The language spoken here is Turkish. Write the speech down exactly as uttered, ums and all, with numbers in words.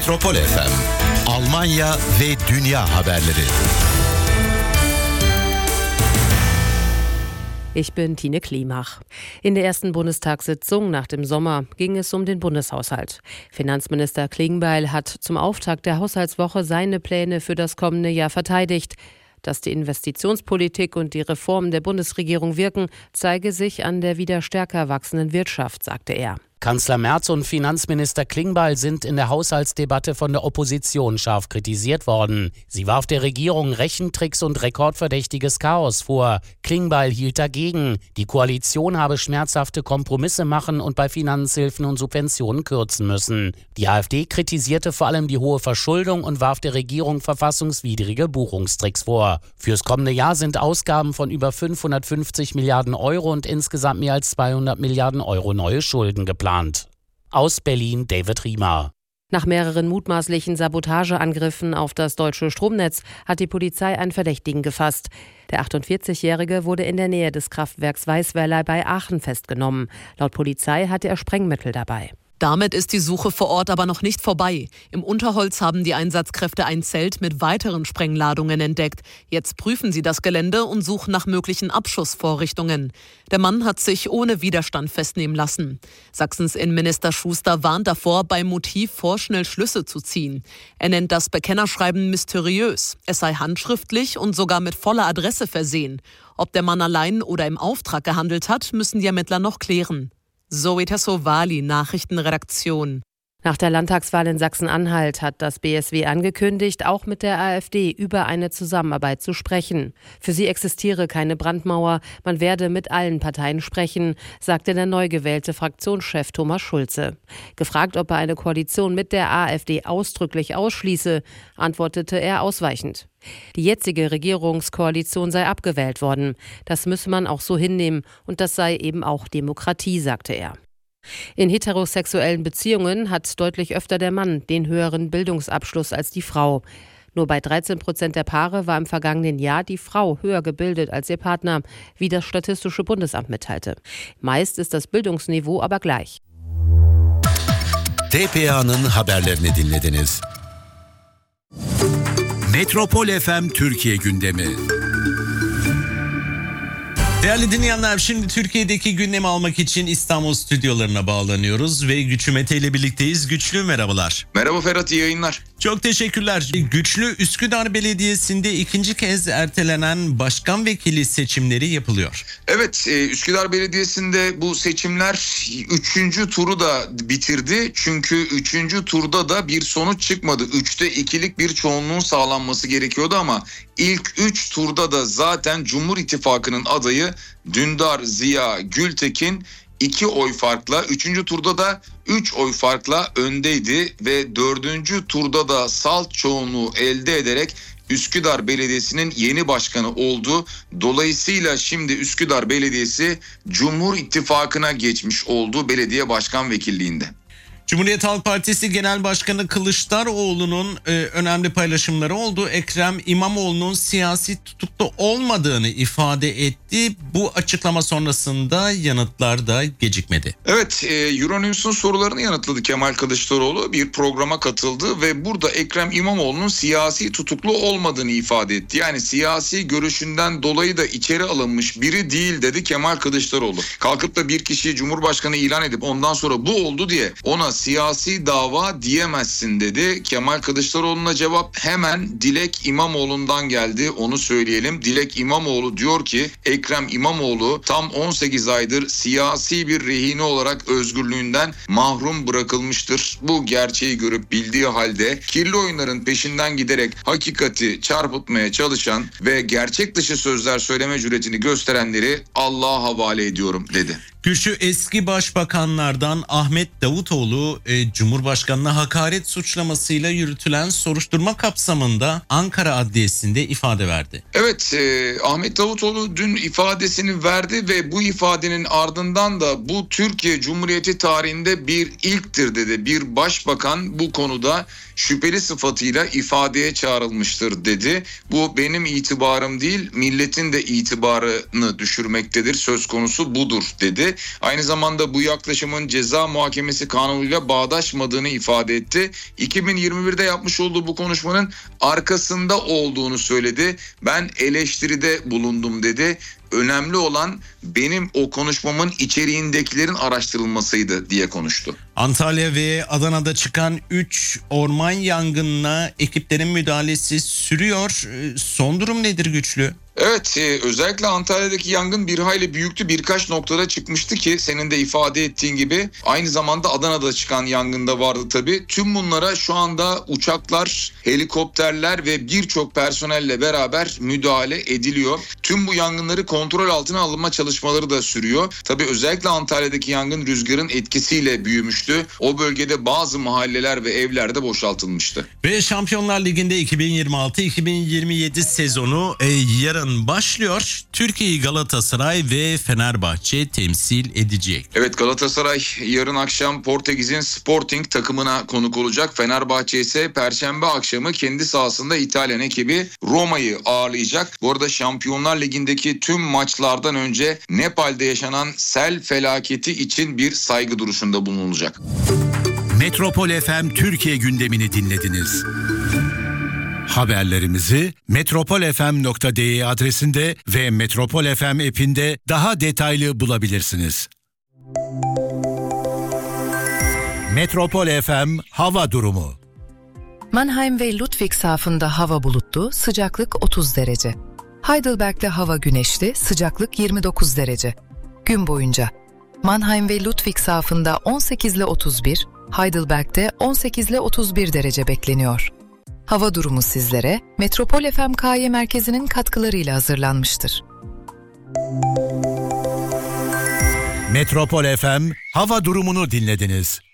Metropol F M, Almanya ve dünya haberleri. Ich bin Tine Klimach. In der ersten Bundestagssitzung nach dem Sommer ging es um den Bundeshaushalt. Finanzminister Klingbeil hat zum Auftakt der Haushaltswoche seine Pläne für das kommende Jahr verteidigt. Dass die Investitionspolitik und die Reformen der Bundesregierung wirken, zeige sich an der wieder stärker wachsenden Wirtschaft, sagte er. Kanzler Merz und Finanzminister Klingbeil sind in der Haushaltsdebatte von der Opposition scharf kritisiert worden. Sie warf der Regierung Rechentricks und rekordverdächtiges Chaos vor. Klingbeil hielt dagegen. Die Koalition habe schmerzhafte Kompromisse machen und bei Finanzhilfen und Subventionen kürzen müssen. Die AfD kritisierte vor allem die hohe Verschuldung und warf der Regierung verfassungswidrige Buchungstricks vor. Fürs kommende Jahr sind Ausgaben von über fünfhundertfünfzig Milliarden Euro und insgesamt mehr als zweihundert Milliarden Euro neue Schulden geplant. Aus Berlin David Riemer. Nach mehreren mutmaßlichen Sabotageangriffen auf das deutsche Stromnetz hat die Polizei einen Verdächtigen gefasst. Der achtundvierzigjährige wurde in der Nähe des Kraftwerks Weißwerlei bei Aachen festgenommen. Laut Polizei hatte er Sprengmittel dabei. Damit ist die Suche vor Ort aber noch nicht vorbei. Im Unterholz haben die Einsatzkräfte ein Zelt mit weiteren Sprengladungen entdeckt. Jetzt prüfen sie das Gelände und suchen nach möglichen Abschussvorrichtungen. Der Mann hat sich ohne Widerstand festnehmen lassen. Sachsens Innenminister Schuster warnt davor, beim Motiv vorschnell Schlüsse zu ziehen. Er nennt das Bekennerschreiben mysteriös. Es sei handschriftlich und sogar mit voller Adresse versehen. Ob der Mann allein oder im Auftrag gehandelt hat, müssen die Ermittler noch klären. Zoe Tassovali, Nachrichtenredaktion. Nach der Landtagswahl in Sachsen-Anhalt hat das B S W angekündigt, auch mit der AfD über eine Zusammenarbeit zu sprechen. Für sie existiere keine Brandmauer, man werde mit allen Parteien sprechen, sagte der neu gewählte Fraktionschef Thomas Schulze. Gefragt, ob er eine Koalition mit der AfD ausdrücklich ausschließe, antwortete er ausweichend. Die jetzige Regierungskoalition sei abgewählt worden. Das müsse man auch so hinnehmen und das sei eben auch Demokratie, sagte er. In heterosexuellen Beziehungen hat deutlich öfter der Mann den höheren Bildungsabschluss als die Frau. Nur bei dreizehn Prozent der Paare war im vergangenen Jahr die Frau höher gebildet als ihr Partner, wie das Statistische Bundesamt mitteilte. Meist ist das Bildungsniveau aber gleich. T P A'nın haberlerini dinlediniz. Metropol F M Türkiye gündemi. Değerli dinleyenler, şimdi Türkiye'deki gündemi almak için İstanbul stüdyolarına bağlanıyoruz ve Güçlü Mete ile birlikteyiz. Güçlü, merhabalar. Merhaba Ferhat, iyi yayınlar. Çok teşekkürler. Güçlü, Üsküdar Belediyesi'nde ikinci kez ertelenen başkan vekili seçimleri yapılıyor. Evet, Üsküdar Belediyesi'nde bu seçimler üçüncü turu da bitirdi. Çünkü üçüncü turda da bir sonuç çıkmadı. Üçte ikilik bir çoğunluğun sağlanması gerekiyordu ama ilk üç turda da zaten Cumhur İttifakı'nın adayı Dündar Ziya Gültekin iki oy farkla, üçüncü turda da üç oy farkla öndeydi ve dördüncü turda da salt çoğunluğu elde ederek Üsküdar Belediyesi'nin yeni başkanı oldu. Dolayısıyla şimdi Üsküdar Belediyesi Cumhur İttifakı'na geçmiş oldu belediye başkan vekilliğinde. Cumhuriyet Halk Partisi Genel Başkanı Kılıçdaroğlu'nun e, önemli paylaşımları oldu. Ekrem İmamoğlu'nun siyasi tutuklu olmadığını ifade etti. Bu açıklama sonrasında yanıtlar da gecikmedi. Evet, e, Euronews'un sorularını yanıtladı Kemal Kılıçdaroğlu. Bir programa katıldı ve burada Ekrem İmamoğlu'nun siyasi tutuklu olmadığını ifade etti. Yani siyasi görüşünden dolayı da içeri alınmış biri değil dedi Kemal Kılıçdaroğlu. Kalkıp da bir kişiyi Cumhurbaşkanı ilan edip ondan sonra bu oldu diye ona siyasi dava diyemezsin dedi. Kemal Kılıçdaroğlu'na cevap hemen Dilek İmamoğlu'ndan geldi, onu söyleyelim. Dilek İmamoğlu diyor ki Ekrem İmamoğlu tam on sekiz aydır siyasi bir rehine olarak özgürlüğünden mahrum bırakılmıştır. Bu gerçeği görüp bildiği halde kirli oyunların peşinden giderek hakikati çarpıtmaya çalışan ve gerçek dışı sözler söyleme cüretini gösterenleri Allah'a havale ediyorum dedi. Güçlü, eski başbakanlardan Ahmet Davutoğlu e, Cumhurbaşkanı'na hakaret suçlamasıyla yürütülen soruşturma kapsamında Ankara Adliyesi'nde ifade verdi. Evet, e, Ahmet Davutoğlu dün ifadesini verdi ve bu ifadenin ardından da bu Türkiye Cumhuriyeti tarihinde bir ilktir dedi. Bir başbakan bu konuda şüpheli sıfatıyla ifadeye çağrılmıştır dedi. Bu benim itibarım değil, milletin de itibarını düşürmektedir. Söz konusu budur dedi. etti. Aynı zamanda bu yaklaşımın ceza muhakemesi kanunuyla bağdaşmadığını ifade etti. iki bin yirmi birde yapmış olduğu bu konuşmanın arkasında olduğunu söyledi. Ben eleştiride bulundum dedi. Önemli olan benim o konuşmamın içeriğindekilerin araştırılmasıydı diye konuştu. Antalya ve Adana'da çıkan üç orman yangınına ekiplerin müdahalesi sürüyor. Son durum nedir Güçlü? Evet, e, özellikle Antalya'daki yangın bir hayli büyüktü. Birkaç noktada çıkmıştı ki senin de ifade ettiğin gibi aynı zamanda Adana'da çıkan yangında vardı tabii. Tüm bunlara şu anda uçaklar, helikopterler ve birçok personelle beraber müdahale ediliyor. Tüm bu yangınları kontrol altına alınma çalışmaları da sürüyor. Tabii özellikle Antalya'daki yangın rüzgarın etkisiyle büyümüştü. O bölgede bazı mahalleler ve evler de boşaltılmıştı. Ve Şampiyonlar Ligi'nde iki bin yirmi altı iki bin yirmi yedi sezonu e, yarın başlıyor. Türkiye'yi Galatasaray ve Fenerbahçe temsil edecek. Evet, Galatasaray yarın akşam Portekiz'in Sporting takımına konuk olacak. Fenerbahçe ise Perşembe akşamı kendi sahasında İtalyan ekibi Roma'yı ağırlayacak. Bu arada Şampiyonlar Ligi'ndeki tüm maçlardan önce Nepal'de yaşanan sel felaketi için bir saygı duruşunda bulunulacak. Metropol F M Türkiye gündemini dinlediniz. Haberlerimizi metropol f m nokta d e adresinde ve Metropol F M app'inde daha detaylı bulabilirsiniz. Metropol F M hava durumu. Mannheim ve Ludwigshafen'da hava bulutlu, sıcaklık otuz derece. Heidelberg'de hava güneşli, sıcaklık yirmi dokuz derece. Gün boyunca Mannheim ve Ludwigshafen'da on sekiz ile otuz bir, Heidelberg'de on sekiz ile otuz bir derece bekleniyor. Hava durumu sizlere Metropol F M K Y merkezinin katkılarıyla hazırlanmıştır. Metropol F M hava durumunu dinlediniz.